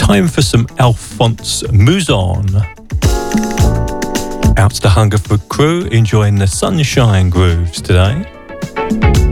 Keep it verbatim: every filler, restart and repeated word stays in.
Time for some Alphonse Mouzon. Out to the Hungerford crew, enjoying the sunshine grooves today.